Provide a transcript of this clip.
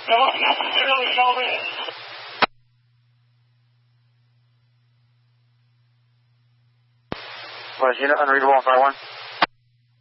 nothing to really tell me. Was unit unreadable on 5-1?